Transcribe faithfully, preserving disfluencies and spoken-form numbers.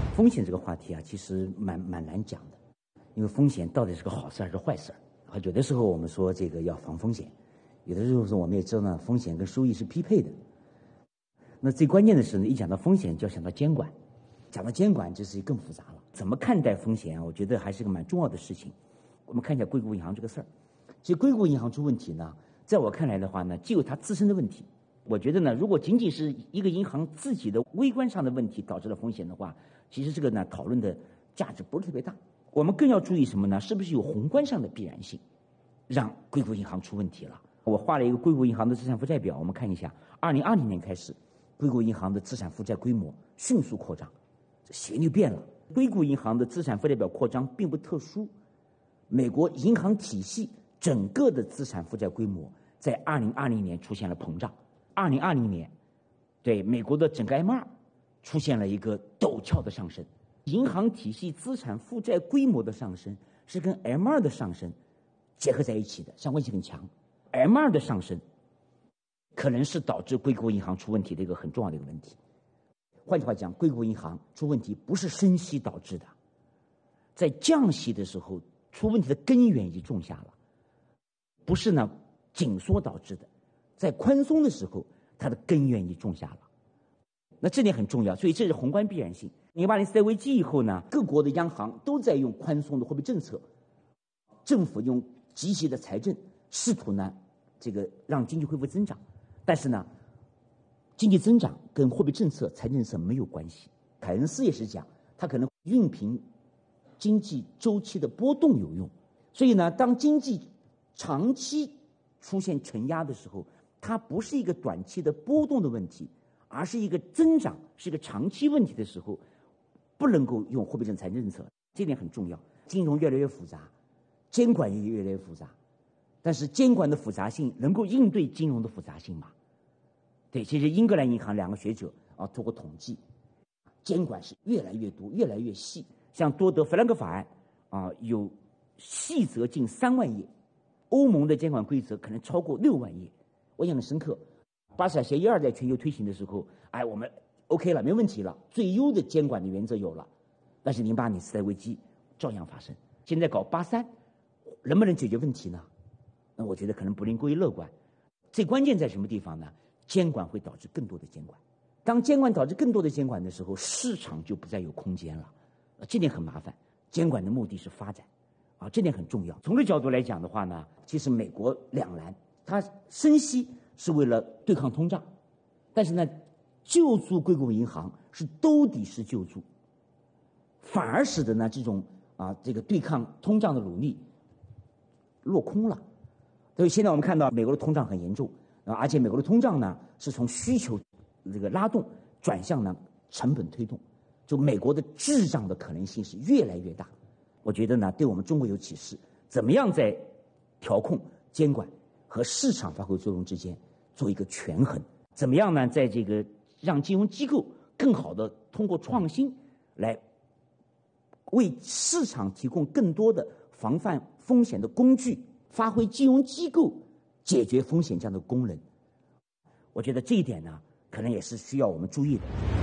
风险这个话题啊，其实蛮蛮难讲的，因为风险到底是个好事还是坏事啊？有的时候我们说这个要防风险，有的时候我们也知道呢，风险跟收益是匹配的。那最关键的是呢，一讲到风险就要想到监管，讲到监管就是更复杂了。怎么看待风险啊？我觉得还是个蛮重要的事情。我们看一下硅谷银行这个事儿。其实硅谷银行出问题呢，在我看来的话呢，既有它自身的问题。我觉得呢，如果仅仅是一个银行自己的微观上的问题导致了风险的话，其实这个呢讨论的价值不是特别大。我们更要注意什么呢？是不是有宏观上的必然性，让硅谷银行出问题了？我画了一个硅谷银行的资产负债表，我们看一下，二零二零年开始，硅谷银行的资产负债规模迅速扩张，邪就变了。硅谷银行的资产负债表扩张并不特殊，美国银行体系整个的资产负债规模在二零二零年出现了膨胀。二零二零年，对美国的整个 M 二 出现了一个陡峭的上升。银行体系资产负债规模的上升是跟 M 二 的上升结合在一起的，相关性很强。M 二 的上升可能是导致硅谷银行出问题的一个很重要的一个问题。换句话讲，硅谷银行出问题不是升息导致的，在降息的时候出问题的根源已经种下了，不是呢紧缩导致的。在宽松的时候，它的根源已经种下了，那这点很重要，所以这是宏观必然性。零八年次贷危机以后呢，各国的央行都在用宽松的货币政策，政府用积极的财政，试图呢这个让经济恢复增长。但是呢，经济增长跟货币政策、财政政策没有关系。凯恩斯也是讲，它可能熨平经济周期的波动有用。所以呢，当经济长期出现承压的时候，它不是一个短期的波动的问题，而是一个增长，是一个长期问题的时候，不能够用货币政策、财政政策，这点很重要。金融越来越复杂，监管也越来越复杂，但是监管的复杂性能够应对金融的复杂性吗？对，其实英格兰银行两个学者啊，通过统计，监管是越来越多、越来越细。像多德弗兰克法案啊，有细则近三万页，欧盟的监管规则可能超过六万页。我印象很深刻，巴塞尔协议二在全球推行的时候，哎，我们 OK 了，没问题了，最优的监管的原则有了。但是零八年次贷危机照样发生。现在搞八三，能不能解决问题呢？那我觉得可能不能过于乐观。最关键在什么地方呢？监管会导致更多的监管。当监管导致更多的监管的时候，市场就不再有空间了，这点很麻烦。监管的目的是发展，啊，这点很重要。从这个角度来讲的话呢，其实美国两难。它升息是为了对抗通胀，但是呢，救助硅谷银行是兜底式救助，反而使得呢这种啊这个对抗通胀的努力落空了。所以现在我们看到美国的通胀很严重，啊，而且美国的通胀呢是从需求这个拉动转向呢成本推动，就美国的滞胀的可能性是越来越大。我觉得呢，对我们中国有启示，怎么样在调控、监管和市场发挥作用之间做一个权衡？怎么样呢？在这个让金融机构更好的通过创新来为市场提供更多的防范风险的工具，发挥金融机构解决风险这样的功能。我觉得这一点呢，可能也是需要我们注意的。